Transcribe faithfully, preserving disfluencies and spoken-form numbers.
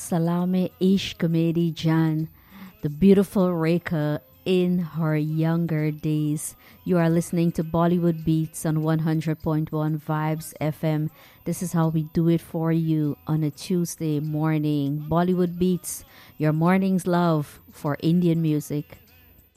Salame Ishq Meri Jan, the beautiful Rekha in her younger days. You are listening to Bollywood Beats on one hundred point one Vibes F M. This is how we do it for you on a Tuesday morning. Bollywood Beats, your morning's love for Indian music.